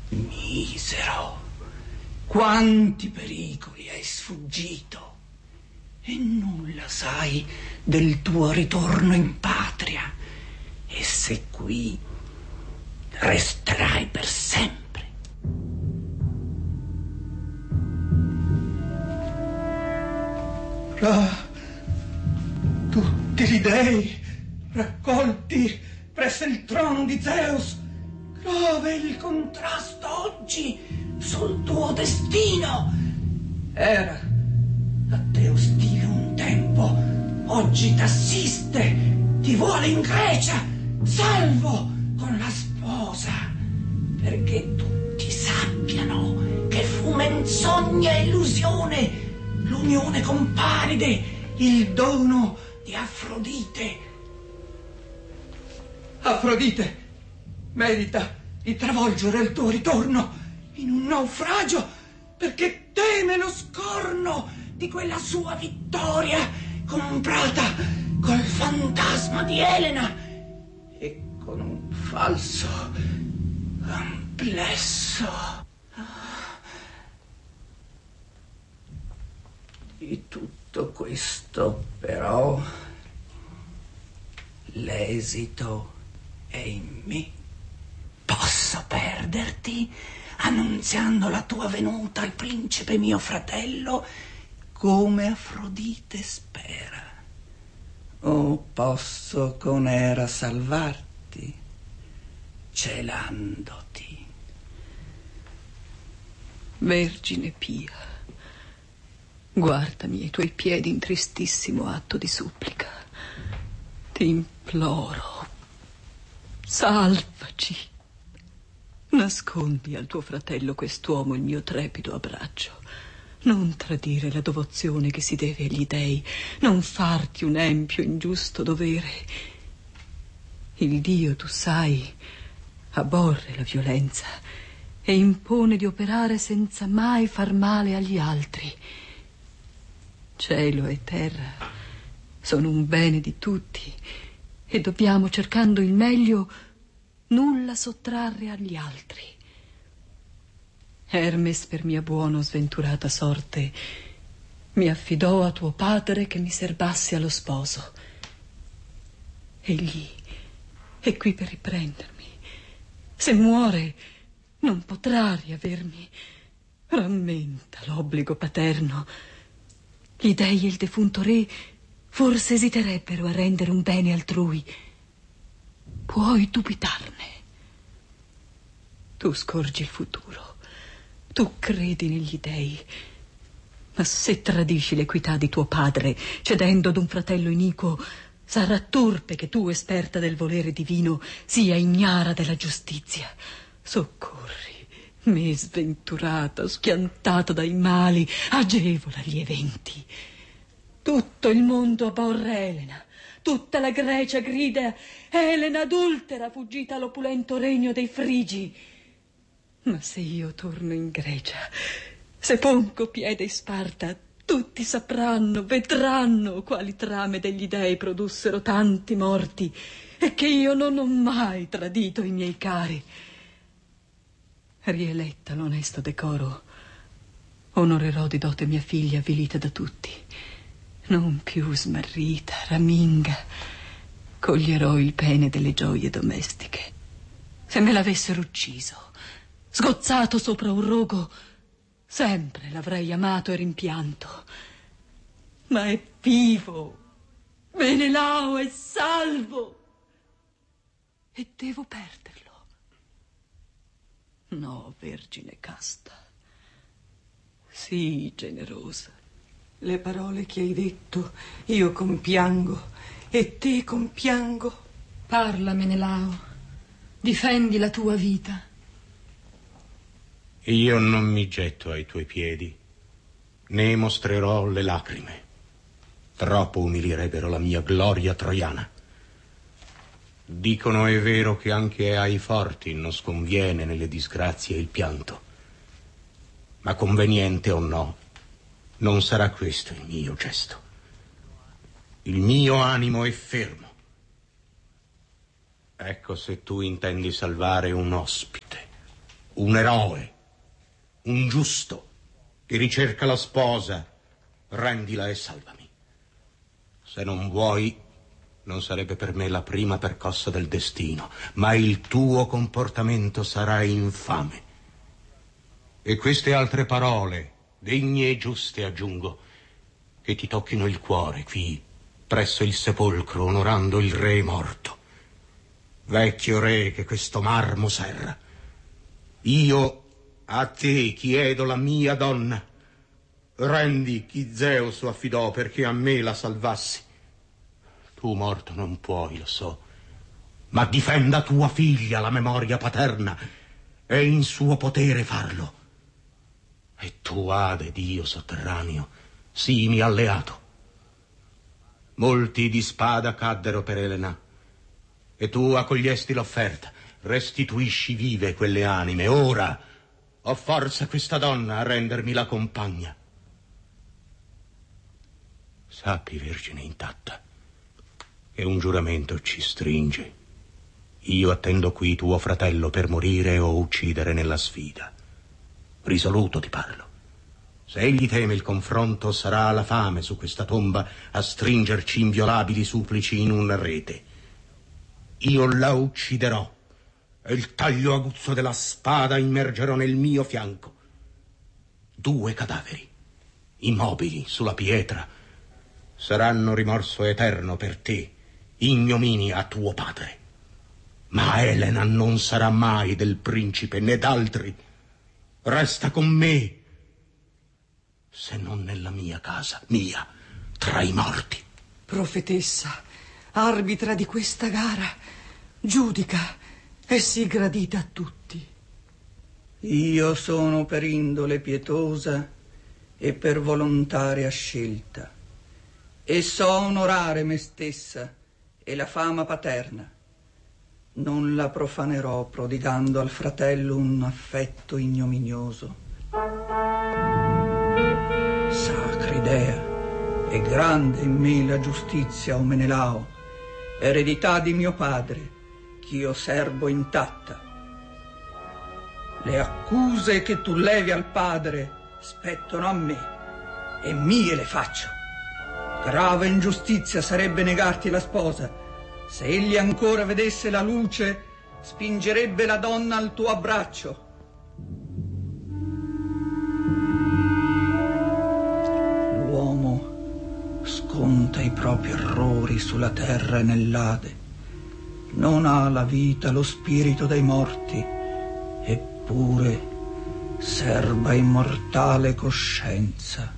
Misero, quanti pericoli hai sfuggito e nulla sai del tuo ritorno in patria, e se qui resterai per sempre. Tutti gli dei raccolti presso il trono di Zeus, grave il contrasto oggi sul tuo destino. Era a te ostile un tempo, oggi t'assiste, ti vuole in Grecia, salvo con la sposa, perché tutti sappiano che fu menzogna e illusione l'unione con Paride, il dono di Afrodite. Afrodite merita di travolgere il tuo ritorno in un naufragio, perché teme lo scorno di quella sua vittoria comprata col fantasma di Elena e con un falso amplesso. Di tutto questo, però, l'esito è in me. Posso perderti annunziando la tua venuta al principe mio fratello, come Afrodite spera. O posso con Era salvarti, celandoti. Vergine pia, guardami ai tuoi piedi in tristissimo atto di supplica. Ti imploro, salvaci. Nascondi al tuo fratello quest'uomo il mio trepido abbraccio. Non tradire la devozione che si deve agli dei, non farti un empio ingiusto dovere. Il Dio, tu sai, abborre la violenza e impone di operare senza mai far male agli altri. Cielo e terra sono un bene di tutti e dobbiamo, cercando il meglio, nulla sottrarre agli altri. Hermes, per mia buona o sventurata sorte, mi affidò a tuo padre che mi serbasse allo sposo. Egli è qui per riprendermi. Se muore, non potrà riavermi. Rammenta l'obbligo paterno. Gli dei e il defunto re forse esiterebbero a rendere un bene altrui. Puoi dubitarne. Tu scorgi il futuro. Tu credi negli dei, ma se tradisci l'equità di tuo padre, cedendo ad un fratello iniquo, sarà turpe che tu, esperta del volere divino, sia ignara della giustizia. Soccorri me sventurata, schiantata dai mali, agevola gli eventi. Tutto il mondo abborre Elena, tutta la Grecia grida Elena adultera, fuggita all'opulento regno dei Frigi. Ma se io torno in Grecia, se pongo piede in Sparta, tutti sapranno, vedranno quali trame degli dei produssero tanti morti e che io non ho mai tradito i miei cari. Rieletta l'onesto decoro, onorerò di dote mia figlia avvilita da tutti. Non più smarrita, raminga, coglierò il bene delle gioie domestiche. Se me l'avessero ucciso, sgozzato sopra un rogo, sempre l'avrei amato e rimpianto. Ma è vivo, Menelao è salvo, e devo perderlo. No, vergine casta, sii generosa. Le parole che hai detto io compiango e te compiango. Parla, Menelao, difendi la tua vita. Io non mi getto ai tuoi piedi, né mostrerò le lacrime. Troppo umilierebbero la mia gloria troiana. Dicono, è vero, che anche ai forti non sconviene nelle disgrazie il pianto. Ma conveniente o no, non sarà questo il mio gesto. Il mio animo è fermo. Ecco, se tu intendi salvare un ospite, un eroe, un giusto che ricerca la sposa, rendila e salvami. Se non vuoi, non sarebbe per me la prima percossa del destino, ma il tuo comportamento sarà infame. E queste altre parole, degne e giuste, aggiungo, che ti tocchino il cuore qui, presso il sepolcro, onorando il re morto. Vecchio re che questo marmo serra, io a te chiedo la mia donna. Rendi chi Zeus affidò perché a me la salvassi. Tu morto non puoi, lo so, ma difenda tua figlia la memoria paterna, è in suo potere farlo. E tu, Ade, dio sotterraneo, sii alleato. Molti di spada caddero per Elena, e tu accogliesti l'offerta. Restituisci vive quelle anime. Ora ho forza questa donna a rendermi la compagna. Sappi, Vergine intatta, che un giuramento ci stringe. Io attendo qui tuo fratello per morire o uccidere nella sfida. Risoluto ti parlo. Se egli teme il confronto, sarà la fame su questa tomba a stringerci inviolabili supplici in una rete. Io la ucciderò e il taglio aguzzo della spada immergerò nel mio fianco. 2 cadaveri, immobili sulla pietra, saranno rimorso eterno per te, ignominia a tuo padre. Ma Elena non sarà mai del principe né d'altri. Resta con me, se non nella mia casa, mia, tra i morti. Profetessa, arbitra di questa gara, giudica e sii gradita a tutti. Io sono per indole pietosa e per volontaria scelta, e so onorare me stessa e la fama paterna. Non la profanerò prodigando al fratello un affetto ignominioso. Sacra idea, è grande in me la giustizia, o Menelao, eredità di mio padre, ch'io serbo intatta. Le accuse che tu levi al padre spettano a me, e mie le faccio. Grave ingiustizia sarebbe negarti la sposa. Se egli ancora vedesse la luce, spingerebbe la donna al tuo abbraccio. L'uomo sconta i propri errori sulla terra e nell'Ade. Non ha la vita, lo spirito dei morti, eppure serba immortale coscienza,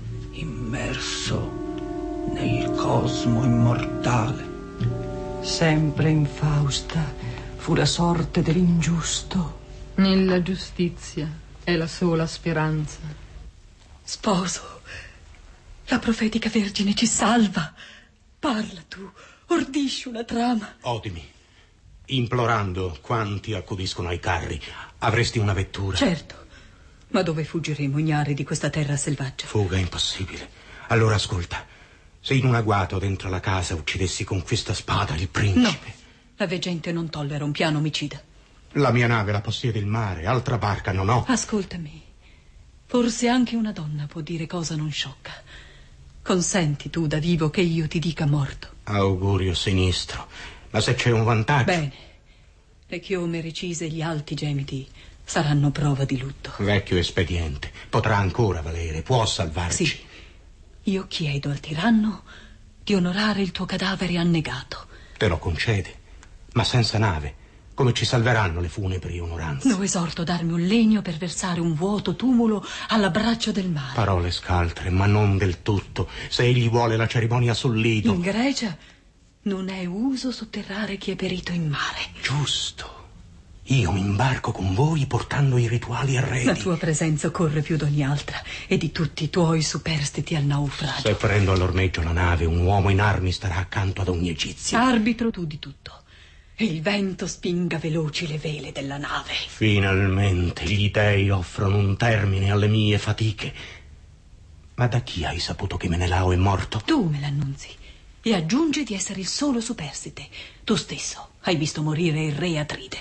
immerso nel cosmo immortale. Sempre infausta fu la sorte dell'ingiusto. Nella giustizia è la sola speranza. Sposo, la profetica Vergine ci salva. Parla tu, ordisci una trama. Odimi, implorando quanti accudiscono ai carri, avresti una vettura. Certo, ma dove fuggiremo, ignari di questa terra selvaggia? Fuga impossibile. Allora ascolta, se in un agguato dentro la casa uccidessi con questa spada il principe... No, la veggente non tollera un piano omicida. La mia nave la possiede il mare, altra barca non ho. Ascoltami, forse anche una donna può dire cosa non sciocca. Consenti tu da vivo che io ti dica morto. Augurio sinistro, ma se c'è un vantaggio... Bene, le chiome recise e gli alti gemiti saranno prova di lutto. Vecchio espediente, potrà ancora valere, può salvarci. Sì, io chiedo al tiranno di onorare il tuo cadavere annegato. Te lo concede, ma senza nave, come ci salveranno le funebri onoranze? Lo esorto a darmi un legno per versare un vuoto tumulo all'abbraccio del mare. Parole scaltre, ma non del tutto. Se egli vuole la cerimonia sul lido... In Grecia non è uso sotterrare chi è perito in mare. Giusto. Io mi imbarco con voi portando i rituali arredi. La tua presenza occorre più d'ogni altra e di tutti i tuoi superstiti al naufragio. Se prendo all'ormeggio la nave, un uomo in armi starà accanto ad ogni egizio. Arbitro tu di tutto. E il vento spinga veloci le vele della nave. Finalmente gli dei offrono un termine alle mie fatiche. Ma da chi hai saputo che Menelao è morto? Tu me l'annunzi e aggiungi di essere il solo superstite. Tu stesso hai visto morire il re Atride.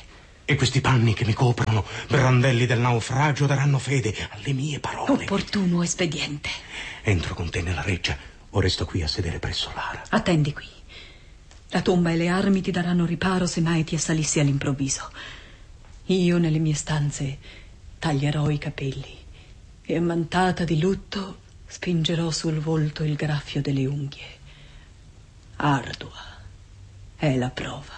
E questi panni che mi coprono, brandelli del naufragio, daranno fede alle mie parole. Opportuno espediente. Entro con te nella reggia o resto qui a sedere presso l'ara? Attendi qui. La tomba e le armi ti daranno riparo se mai ti assalissi all'improvviso. Io nelle mie stanze taglierò i capelli e ammantata di lutto spingerò sul volto il graffio delle unghie. Ardua è la prova.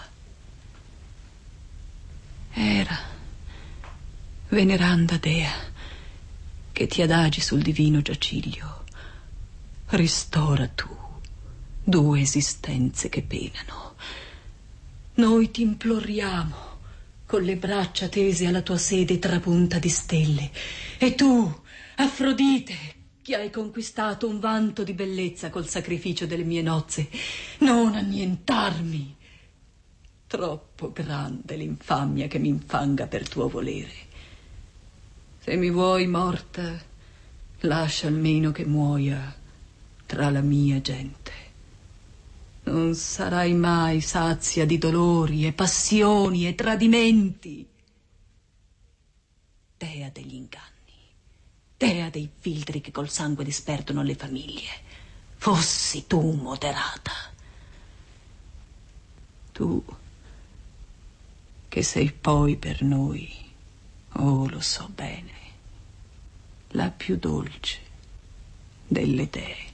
Era, veneranda dea, che ti adagi sul divino giaciglio, ristora tu due esistenze che penano. Noi ti imploriamo con le braccia tese alla tua sede trapunta di stelle, e tu, Afrodite, che hai conquistato un vanto di bellezza col sacrificio delle mie nozze, non annientarmi. Troppo grande l'infamia che mi infanga per tuo volere. Se mi vuoi morta, lascia almeno che muoia tra la mia gente. Non sarai mai sazia di dolori e passioni e tradimenti. Dea degli inganni, dea dei filtri che col sangue disperdono le famiglie, fossi tu moderata. Tu che sei poi per noi, oh lo so bene, la più dolce delle dee.